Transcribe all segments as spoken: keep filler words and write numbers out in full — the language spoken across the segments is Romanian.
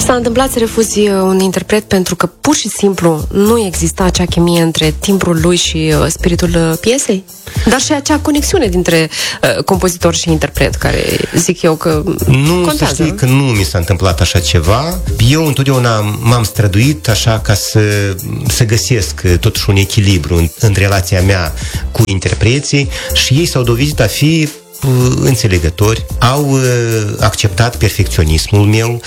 S-a întâmplat să refuzi un interpret pentru că pur și simplu nu exista acea chimie între timbrul lui și spiritul piesei? Dar și acea conexiune dintre uh, compozitor și interpret, care zic eu că nu, contează. Să știi că nu mi s-a întâmplat așa ceva. Eu întotdeauna m-am străduit așa ca să, să găsesc totuși un echilibru în, în relația mea cu interpreții și ei s-au dovedit a fi înțelegători, au acceptat perfecționismul meu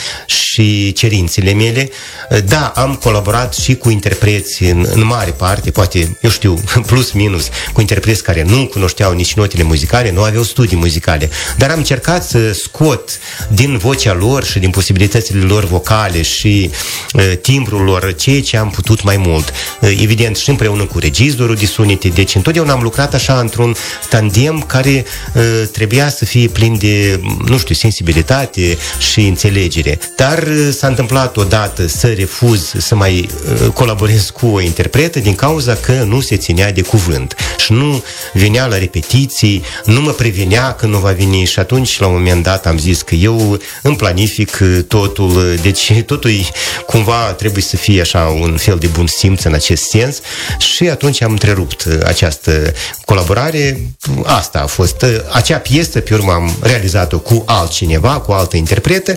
și cerințele mele. Da, am colaborat și cu interpreți în, în mare parte, poate, eu știu, plus minus, cu interpreți care nu cunoșteau nici notele muzicale, nu aveau studii muzicale, dar am încercat să scot din vocea lor și din posibilitățile lor vocale și uh, timbrul lor ceea ce am putut mai mult. Uh, evident, și împreună cu regizorul de sunete, deci întotdeauna am lucrat așa într-un tandem care uh, trebuia să fie plin de, nu știu, sensibilitate și înțelegere. Dar s-a întâmplat odată să refuz să mai colaborez cu o interpretă din cauza că nu se ținea de cuvânt și nu venea la repetiții, nu mă prevenea că nu va veni și atunci la un moment dat am zis că eu îmi planific totul, deci totul cumva trebuie să fie așa un fel de bun simț în acest sens și atunci am întrerupt această colaborare. Asta a fost acea piesă, pe urmă am realizat-o cu altcineva, cu altă interpretă,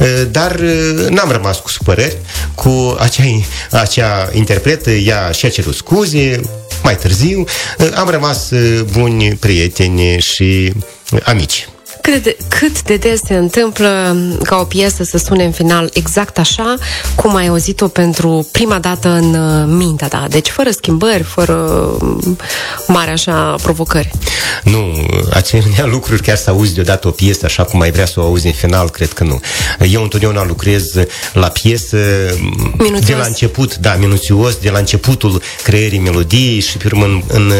dar n-am rămas cu supărări cu acea, acea interpretă, ea și-a cerut scuze mai târziu, am rămas buni prieteni și amici. Cât de, cât de des se întâmplă ca o piesă să sune în final exact așa cum ai auzit-o pentru prima dată în mintea ta? Deci fără schimbări, fără mari așa provocări. Nu, asemenea lucruri chiar să auzi deodată o piesă așa cum ai vrea să o auzi în final, cred că nu. Eu întotdeauna lucrez la piesă minuțios. De la început, da, minuțios, de la începutul creării melodiei și pe urmă în, în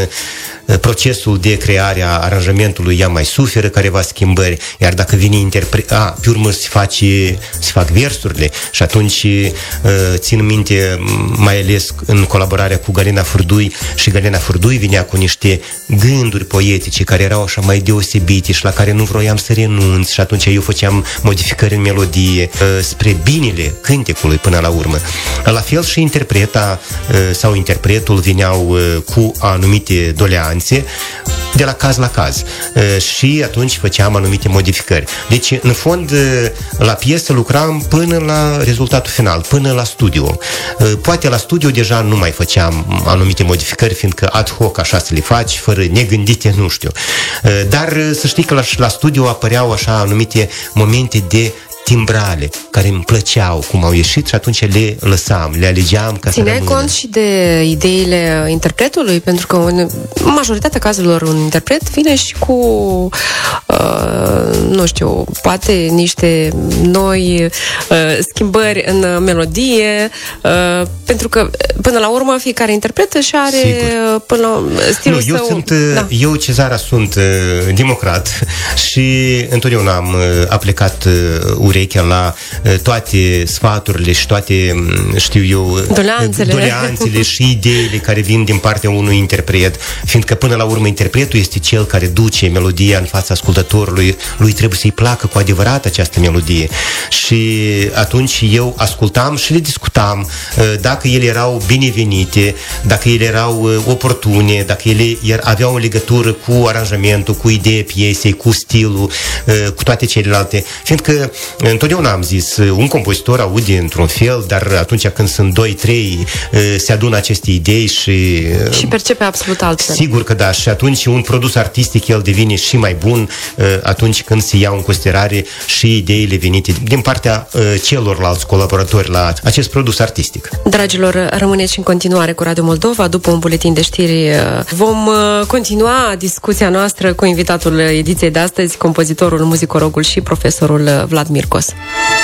procesul de creare a aranjamentului ea mai suferă careva schimbări, iar dacă vine interpre... a, pe urmă se face, se fac versurile și atunci țin minte mai ales în colaborarea cu Galina Furdui și Galina Furdui vinea cu niște gânduri poetice care erau așa mai deosebite și la care nu vroiam să renunț și atunci eu făceam modificări în melodie spre binele cântecului până la urmă. La fel și interpreta sau interpretul vineau cu anumite doleanțe de la caz la caz și atunci făceam anumite modificări. Deci, în fond, la piesă lucram până la rezultatul final, până la studio. Poate la studio deja nu mai făceam anumite modificări, fiindcă ad hoc așa să le faci, fără negândite, nu știu. Dar să știi că la, la studio apăreau așa anumite momente de timbrale, care îmi plăceau cum au ieșit și atunci le lăsam, le alegeam ca Țineai să rămână. cont și de ideile interpretului? Pentru că în majoritatea cazurilor un interpret vine și cu uh, nu știu, poate niște noi uh, schimbări în melodie, uh, pentru că până la urmă fiecare interpret și are Sigur. până la stilul nu, eu său. Sunt, da. Eu, Cezara, sunt uh, democrat și întotdeauna am uh, aplicat uh, urechea la uh, toate sfaturile și toate, știu eu, doleanțele. doleanțele și ideile care vin din partea unui interpret, fiindcă până la urmă interpretul este cel care duce melodia în fața ascultătorului, lui trebuie să-i placă cu adevărat această melodie. Și atunci eu ascultam și le discutam uh, dacă ele erau binevenite, dacă ele erau uh, oportune, dacă ele aveau o legătură cu aranjamentul, cu ideea piesei, cu stilul, uh, cu toate celelalte, fiindcă întotdeauna am zis, un compozitor aude într-un fel, dar atunci când sunt doi, trei, se adună aceste idei și... Și percepe absolut altfel. Sigur că da, și atunci un produs artistic, el devine și mai bun atunci când se iau în considerare și ideile venite din partea celorlalți colaboratori la acest produs artistic. Dragilor, rămâneți în continuare cu Radio Moldova. După un buletin de știri vom continua discuția noastră cu invitatul ediției de astăzi, compozitorul, muzicorogul și profesorul Vlad Mircos.